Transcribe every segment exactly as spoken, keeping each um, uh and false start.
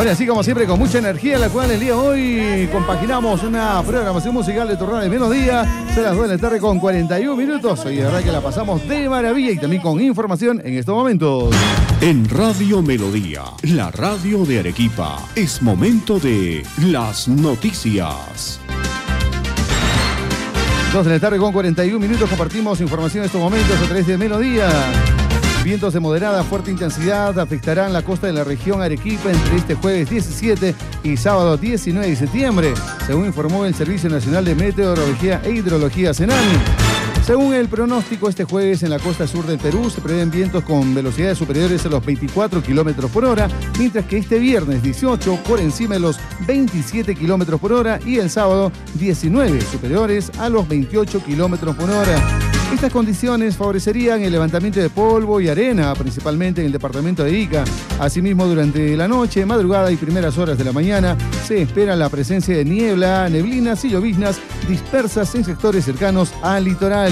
Bueno, así como siempre, con mucha energía, la cual el día de hoy compaginamos una programación musical de tu radio de Melodía. Son las dos de la tarde con cuarenta y un minutos. Y de verdad que la pasamos de maravilla y también con información en estos momentos. En Radio Melodía, la radio de Arequipa, es momento de las noticias. dos de la tarde con cuarenta y un minutos, compartimos información en estos momentos a través de Melodía. Vientos de moderada a fuerte intensidad afectarán la costa de la región Arequipa entre este jueves diecisiete y sábado diecinueve de septiembre, según informó el Servicio Nacional de Meteorología e Hidrología Senami. Según el pronóstico, este jueves en la costa sur del Perú se prevén vientos con velocidades superiores a los veinticuatro kilómetros por hora, mientras que este viernes dieciocho por encima de los veintisiete kilómetros por hora y el sábado diecinueve superiores a los veintiocho kilómetros por hora. Estas condiciones favorecerían el levantamiento de polvo y arena, principalmente en el departamento de Ica. Asimismo, durante la noche, madrugada y primeras horas de la mañana, se espera la presencia de niebla, neblinas y lloviznas dispersas en sectores cercanos al litoral.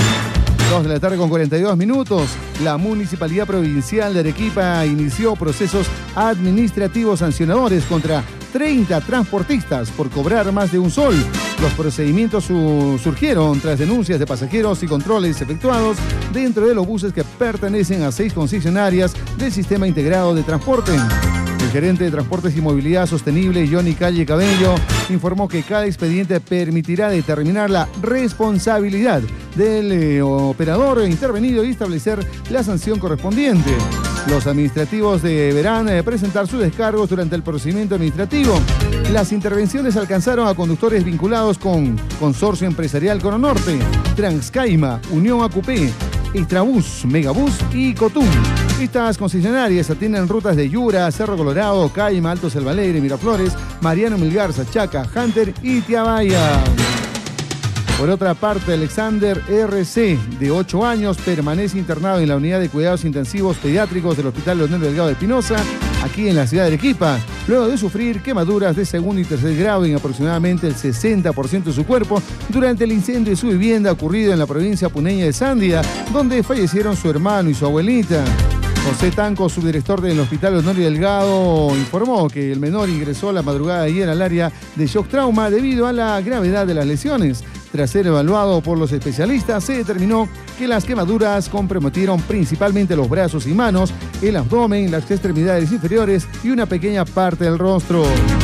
dos de la tarde con cuarenta y dos minutos. La Municipalidad Provincial de Arequipa inició procesos administrativos sancionadores contra treinta transportistas por cobrar más de un sol. Los procedimientos su- surgieron tras denuncias de pasajeros y controles efectuados dentro de los buses que pertenecen a seis concesionarias del Sistema Integrado de Transporte. El gerente de Transportes y Movilidad Sostenible, Johnny Calle Cabello, informó que cada expediente permitirá determinar la responsabilidad del eh, operador intervenido y establecer la sanción correspondiente. Los administrativos deberán eh, presentar sus descargos durante el procedimiento administrativo. Las intervenciones alcanzaron a conductores vinculados con Consorcio Empresarial Cononorte, Transcaima, Unión A Q P, Extrabús, Megabús y Cotum. Estas concesionarias atienden rutas de Yura, Cerro Colorado, Caima, Alto Selva Alegre, Miraflores, Mariano Milgarza, Chaca, Hunter y Tiabaya. Por otra parte, Alexander R C, de ocho años, permanece internado en la unidad de cuidados intensivos pediátricos del Hospital Leonel Delgado de Espinosa, aquí en la ciudad de Arequipa, luego de sufrir quemaduras de segundo y tercer grado en aproximadamente el sesenta por ciento de su cuerpo durante el incendio de su vivienda ocurrido en la provincia puneña de Sandia, donde fallecieron su hermano y su abuelita. José Tanco, subdirector del Hospital Honorio Delgado, informó que el menor ingresó la madrugada de ayer al área de shock trauma debido a la gravedad de las lesiones. Tras ser evaluado por los especialistas, se determinó que las quemaduras comprometieron principalmente los brazos y manos, el abdomen, las extremidades inferiores y una pequeña parte del rostro.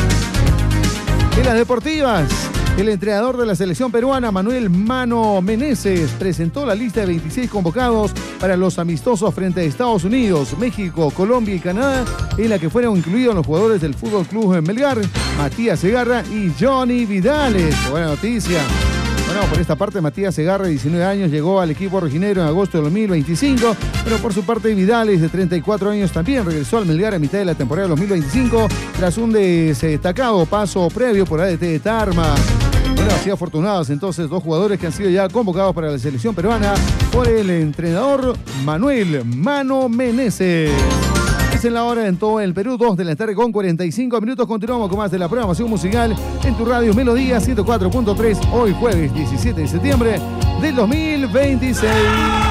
En las deportivas, el entrenador de la selección peruana, Manuel Mano Meneses, presentó la lista de veintiséis convocados para los amistosos frente a Estados Unidos, México, Colombia y Canadá, en la que fueron incluidos los jugadores del Fútbol Club Melgar, Matías Segarra y Johnny Vidales. Buena noticia. Bueno, por esta parte, Matías Segarra, de diecinueve años, llegó al equipo rojinegro en agosto de dos mil veinticinco, pero por su parte Vidales, de treinta y cuatro años, también regresó al Melgar a mitad de la temporada de dos mil veinticinco, tras un destacado paso previo por A D T de Tarma. Bueno, así afortunados entonces dos jugadores que han sido ya convocados para la selección peruana por el entrenador Manuel Mano Meneses. Es en la hora en todo el Perú, dos de la tarde con cuarenta y cinco minutos. Continuamos con más de la programación musical en tu radio Melodía ciento cuatro punto tres, hoy jueves diecisiete de septiembre del dos mil veintiséis.